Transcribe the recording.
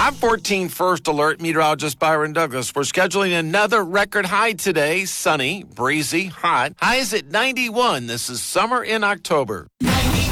I'm 14 First Alert meteorologist Byron Douglas. We're scheduling another record high today. Sunny, breezy, hot. High is at 91. This is summer in October.